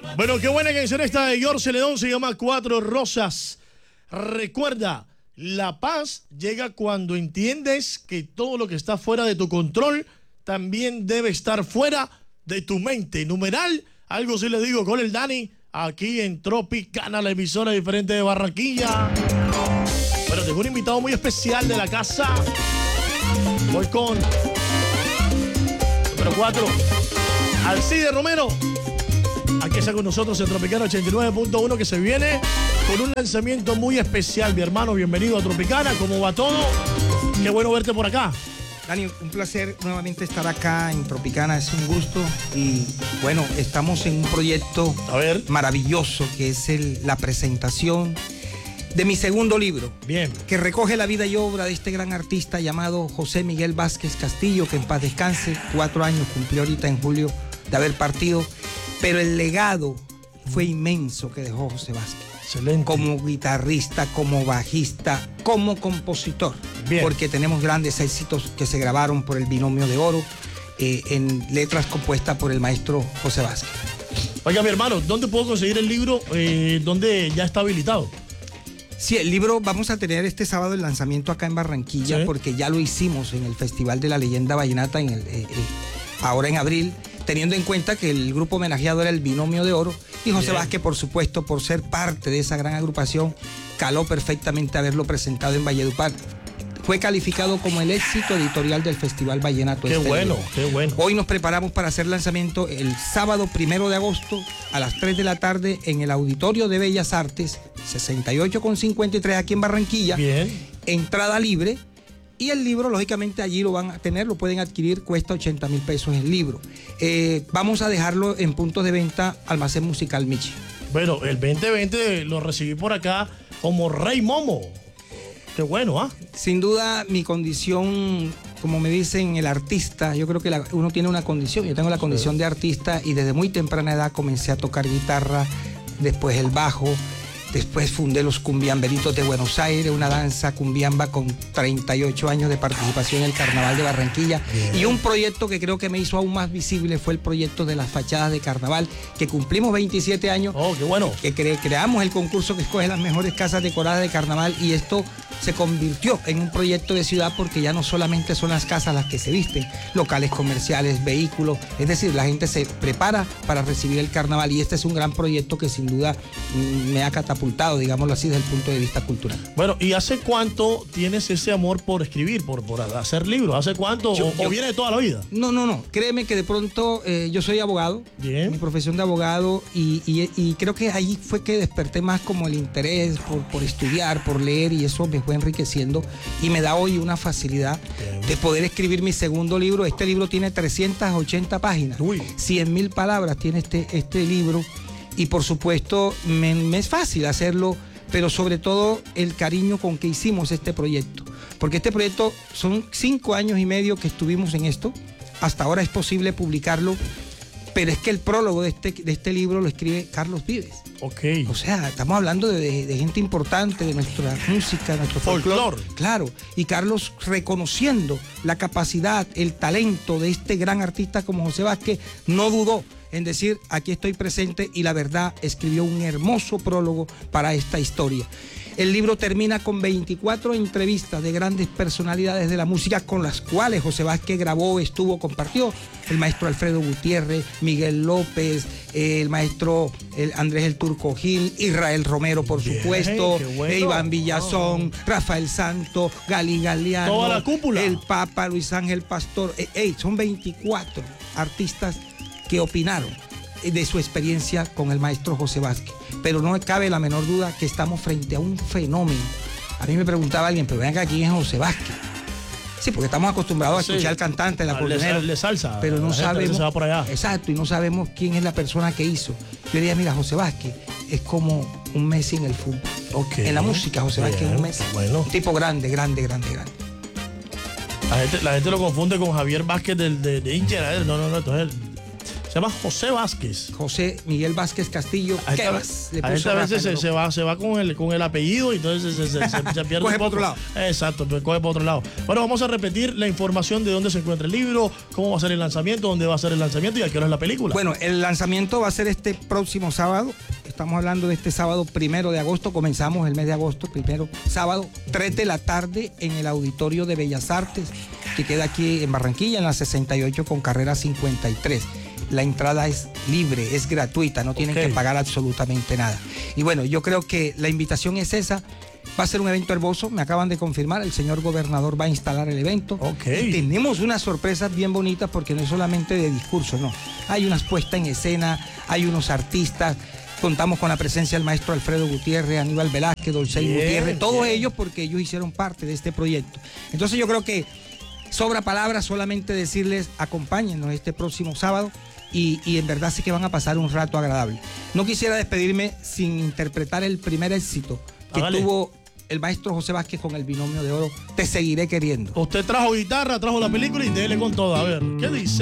Bueno, qué buena canción esta de George Celedón, se llama Cuatro Rosas. Recuerda, la paz llega cuando entiendes que todo lo que está fuera de tu control también debe estar fuera de tu mente. Numeral, algo sí le digo con el Dani, aquí en Tropicana, la emisora diferente de Barranquilla. Bueno, tengo un invitado muy especial de la casa. Voy con número 4, Alcide Romero. Aquí está con nosotros en Tropicana 89.1, que se viene con un lanzamiento muy especial. Mi hermano, bienvenido a Tropicana. ¿Cómo va todo? Qué bueno verte por acá. Dani, un placer nuevamente estar acá en Tropicana, es un gusto. Y bueno, estamos en un proyecto maravilloso que es la presentación de mi segundo libro. Bien. Que recoge la vida y obra de este gran artista llamado José Miguel Vázquez Castillo, que en paz descanse. 4 años cumplió ahorita en julio de haber partido. Pero el legado fue inmenso que dejó José Vázquez. Excelente. Como guitarrista, como bajista, como compositor. Bien. Porque tenemos grandes éxitos que se grabaron por el Binomio de Oro en letras compuestas por el maestro José Vázquez. Oiga, mi hermano, ¿dónde puedo conseguir el libro? ¿Dónde ya está habilitado? Sí, el libro vamos a tener este sábado el lanzamiento acá en Barranquilla, ¿sí? Porque ya lo hicimos en el Festival de la Leyenda Vallenata ahora en abril, teniendo en cuenta que el grupo homenajeado era el Binomio de Oro, y José Vázquez, por supuesto, por ser parte de esa gran agrupación, caló perfectamente haberlo presentado en Valledupar. Fue calificado como el éxito editorial del Festival Vallenato. Qué bueno, qué bueno. Hoy nos preparamos para hacer lanzamiento el sábado 1 de agosto a las 3 de la tarde en el Auditorio de Bellas Artes, 68,53 aquí en Barranquilla. Bien. Entrada libre. Y el libro, lógicamente, allí lo van a tener, lo pueden adquirir, cuesta 80.000 pesos el libro. Vamos a dejarlo en puntos de venta Almacén Musical Michi. Bueno, el 2020 lo recibí por acá como Rey Momo. Qué bueno, ¿ah? Sin duda, mi condición, como me dicen, el artista, yo creo que uno tiene una condición. Yo tengo la condición de artista y desde muy temprana edad comencé a tocar guitarra, después el bajo. Después fundé los Cumbiamberitos de Buenos Aires, una danza cumbiamba con 38 años de participación en el Carnaval de Barranquilla. Bien. Y un proyecto que creo que me hizo aún más visible fue el proyecto de las fachadas de Carnaval, que cumplimos 27 años. ¡Oh, qué bueno! Que creamos el concurso que escoge las mejores casas decoradas de Carnaval, y esto se convirtió en un proyecto de ciudad porque ya no solamente son las casas las que se visten, locales comerciales, vehículos, es decir, la gente se prepara para recibir el Carnaval, y este es un gran proyecto que sin duda me ha catapultado, digámoslo así, desde el punto de vista cultural. Bueno, ¿y hace cuánto tienes ese amor por escribir, por hacer libros? ¿Hace cuánto? ¿O viene de toda la vida? No. Créeme que de pronto yo soy abogado. Bien. Mi profesión de abogado, y creo que ahí fue que desperté más como el interés por estudiar, por leer, y eso me fue enriqueciendo y me da hoy una facilidad de poder escribir mi segundo libro. Este libro tiene 380 páginas. 100.000 palabras tiene este libro. Y por supuesto me es fácil hacerlo, pero sobre todo el cariño con que hicimos este proyecto. Porque este proyecto son 5 años y medio que estuvimos en esto. Hasta ahora es posible publicarlo, pero es que el prólogo de este libro lo escribe Carlos Vives. Ok. O sea, estamos hablando de gente importante, de nuestra música, de nuestro folclore. Claro. Y Carlos, reconociendo la capacidad, el talento de este gran artista como José Vázquez, no dudó en decir, aquí estoy presente, y la verdad escribió un hermoso prólogo para esta historia. El libro termina con 24 entrevistas de grandes personalidades de la música con las cuales José Vázquez grabó, compartió. El maestro Alfredo Gutiérrez, Miguel López, el maestro Andrés el Turco Gil, Israel Romero, por supuesto, bueno. Iván Villazón, Rafael Santo, Gali Galeano, toda la cúpula, el Papa Luis Ángel Pastor. Son 24 artistas que opinaron de su experiencia con el maestro José Vázquez. Pero no cabe la menor duda que estamos frente a un fenómeno. A mí me preguntaba alguien, pero vean que aquí es José Vázquez. Sí, porque estamos acostumbrados a escuchar al cantante, la acordeonera, de salsa, pero no sabemos. Se va por allá. Exacto, y no sabemos quién es la persona que hizo. Yo diría, mira, José Vázquez es como un Messi en el fútbol. Okay. En la música, José Vázquez es un Messi. Bueno. Un tipo grande. La gente lo confunde con Javier Vázquez de Incher. No, entonces Se llama José Vázquez. José Miguel Vázquez Castillo. A esta vez se va con el apellido y entonces se pierde. Coge por otro lado. Exacto, pues coge por otro lado. Bueno, vamos a repetir la información de dónde se encuentra el libro, cómo va a ser el lanzamiento, dónde va a ser el lanzamiento y a qué hora es la película. Bueno, el lanzamiento va a ser este próximo sábado. Estamos hablando de este sábado 1 de agosto. Comenzamos el mes de agosto, primero sábado, 3 de la tarde en el Auditorio de Bellas Artes, que queda aquí en Barranquilla, en la 68 con carrera 53. La entrada es libre, es gratuita, no tienen que pagar absolutamente nada. Y bueno, yo creo que la invitación es esa. Va a ser un evento hermoso, me acaban de confirmar, el señor gobernador va a instalar el evento. Y tenemos unas sorpresas bien bonitas porque no es solamente de discurso, no. Hay unas puestas en escena, hay unos artistas, contamos con la presencia del maestro Alfredo Gutiérrez, Aníbal Velázquez, Dolcey Gutiérrez, todos ellos porque ellos hicieron parte de este proyecto. Entonces yo creo que sobra palabras, solamente decirles acompáñennos este próximo sábado. Y en verdad sí que van a pasar un rato agradable. No quisiera despedirme sin interpretar el primer éxito que tuvo el maestro José Vázquez con el Binomio de Oro, Te Seguiré Queriendo. Usted trajo guitarra, trajo la película y dele con todo. A ver, ¿qué dice?